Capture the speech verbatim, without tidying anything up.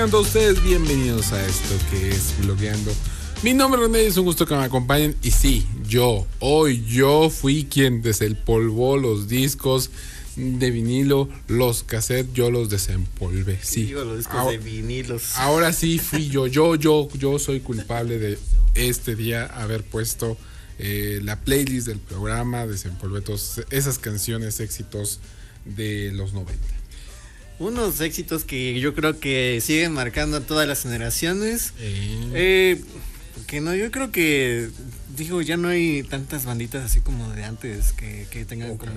sean todos ustedes bienvenidos a esto que es Blogueando. Mi nombre es René y es un gusto que me acompañen. Y sí, yo, hoy yo fui quien desempolvó los discos de vinilo, los cassettes, yo los desempolvé. Sí, digo, los discos ahora, de vinilos. Ahora sí fui yo, yo, yo, yo soy culpable de este día haber puesto eh, la playlist del programa, desempolvé todas esas canciones, éxitos de los noventa. Unos éxitos que yo creo que siguen marcando a todas las generaciones. Eh. Eh, que no, yo creo que, digo, ya no hay tantas banditas así como de antes que, que tengan okay. como